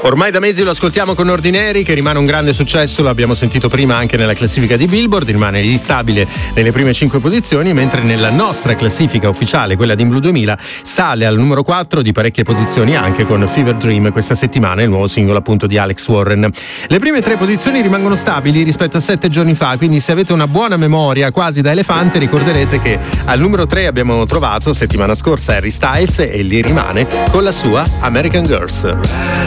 Ormai da mesi lo ascoltiamo con Ordinary, che rimane un grande successo, l'abbiamo sentito prima anche nella classifica di Billboard, rimane stabile nelle prime 5 posizioni, mentre nella nostra classifica ufficiale, quella di In Blue 2000, sale al numero 4 di parecchie posizioni anche con Fever Dream questa settimana, il nuovo singolo appunto di Alex Warren. Le prime 3 posizioni rimangono stabili rispetto a 7 giorni fa, quindi se avete una buona memoria quasi da elefante ricorderete che al numero 3 abbiamo trovato settimana scorsa Harry Styles e lì rimane con la sua American Girls.